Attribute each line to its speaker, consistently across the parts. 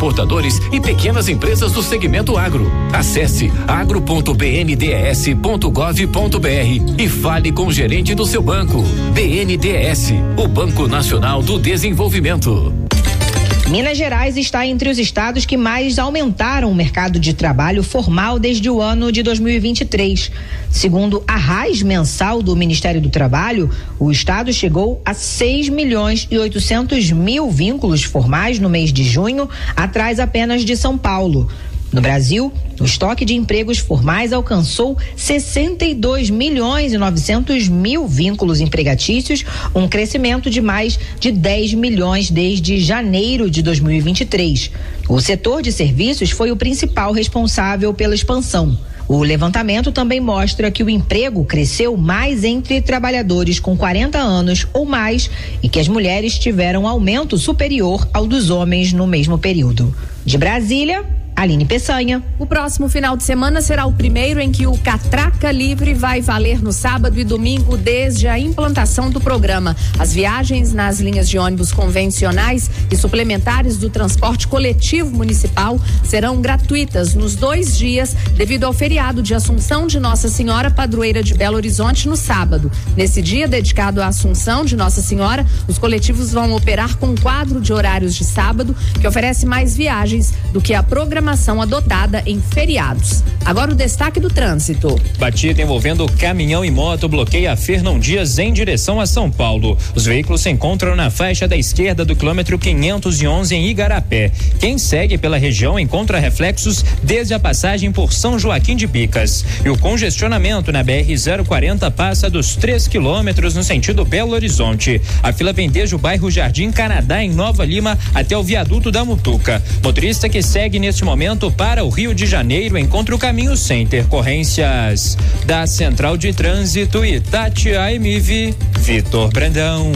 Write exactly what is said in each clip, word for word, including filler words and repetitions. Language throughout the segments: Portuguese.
Speaker 1: exportadores e pequenas empresas do segmento agro. Acesse agro ponto b n d e s ponto gov ponto b r e fale com o gerente do seu banco. B N D E S, o Banco Nacional do Desenvolvimento.
Speaker 2: Minas Gerais está entre os estados que mais aumentaram o mercado de trabalho formal desde o ano de dois mil e vinte e três. Segundo a RAIS mensal do Ministério do Trabalho, o estado chegou a seis milhões e oitocentos mil vínculos formais no mês de junho, atrás apenas de São Paulo. No Brasil, o estoque de empregos formais alcançou sessenta e dois milhões e novecentos mil vínculos empregatícios, um crescimento de mais de dez milhões desde janeiro de dois mil e vinte e três. O setor de serviços foi o principal responsável pela expansão. O levantamento também mostra que o emprego cresceu mais entre trabalhadores com quarenta anos ou mais e que as mulheres tiveram aumento superior ao dos homens no mesmo período. De Brasília, Aline Peçanha.
Speaker 3: O próximo final de semana será o primeiro em que o Catraca Livre vai valer no sábado e domingo desde a implantação do programa. As viagens nas linhas de ônibus convencionais e suplementares do transporte coletivo municipal serão gratuitas nos dois dias devido ao feriado de Assunção de Nossa Senhora Padroeira de Belo Horizonte no sábado. Nesse dia dedicado à Assunção de Nossa Senhora, os coletivos vão operar com um quadro de horários de sábado que oferece mais viagens do que a programação adotada em feriados. Agora o destaque do trânsito.
Speaker 4: Batida envolvendo caminhão e moto bloqueia Fernão Dias em direção a São Paulo. Os veículos se encontram na faixa da esquerda do quilômetro quinhentos e onze em Igarapé. Quem segue pela região encontra reflexos desde a passagem por São Joaquim de Bicas. E o congestionamento na B R zero quarenta passa dos três quilômetros no sentido Belo Horizonte. A fila vem desde o bairro Jardim Canadá em Nova Lima até o viaduto da Mutuca. Motorista que segue neste momento para o Rio de Janeiro encontra o caminho sem intercorrências. Da Central de Trânsito Itatiaia M V, Vitor Brandão.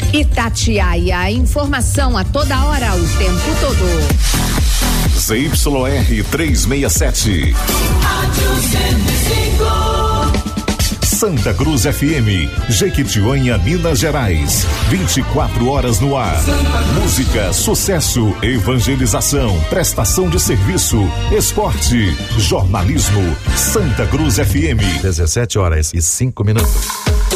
Speaker 3: Itatiaia, informação a toda hora, o tempo todo.
Speaker 5: Z Y R trezentos e sessenta e sete. Santa Cruz F M, Jequitinhonha, Minas Gerais. vinte e quatro horas no ar. Música, sucesso, evangelização, prestação de serviço, esporte, jornalismo. Santa Cruz F M.
Speaker 6: dezessete horas e cinco minutos.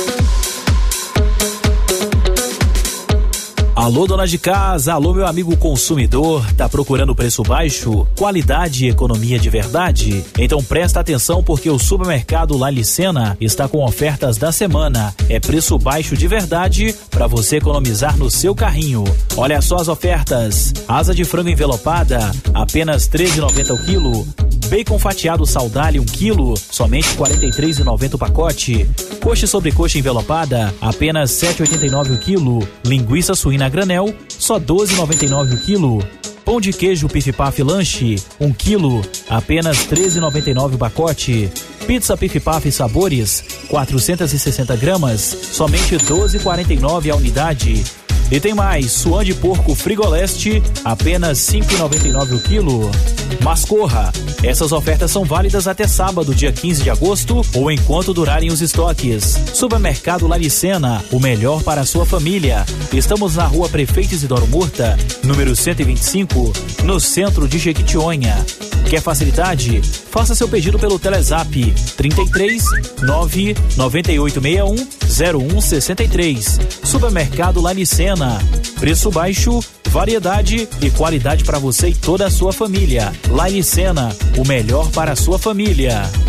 Speaker 6: Alô, dona de casa, alô, meu amigo consumidor, tá procurando preço baixo, qualidade e economia de verdade? Então presta atenção porque o supermercado Lalicena está com ofertas da semana. É preço baixo de verdade para você economizar no seu carrinho. Olha só as ofertas: asa de frango envelopada, apenas treze reais e noventa centavos o quilo. Bacon fatiado Saudale um quilo, somente quarenta e três reais e noventa centavos o pacote. Coxa sobre coxa envelopada, apenas sete reais e oitenta e nove centavos o quilo. Linguiça suína a granel, só doze reais e noventa e nove centavos o quilo. Pão de queijo Pif Paf Lanche, um quilo, apenas treze reais e noventa e nove centavos o pacote. Pizza Pif Paf Sabores, quatrocentas e sessenta gramas, somente doze reais e quarenta e nove centavos a unidade. E tem mais, suã de porco Frigoleste, apenas cinco reais e noventa e nove centavos o quilo. Mas corra, essas ofertas são válidas até sábado, dia quinze de agosto, ou enquanto durarem os estoques. Supermercado Laricena, o melhor para a sua família. Estamos na rua Prefeito Isidoro Murta, número cento e vinte e cinco, no centro de Jequitinhonha. Quer facilidade? Faça seu pedido pelo Telezap trinta e três, nove, noventa e oito sessenta e um, zero um sessenta e três. Supermercado Laricena. Preço baixo, variedade e qualidade para você e toda a sua família. Laricena, o melhor para a sua família.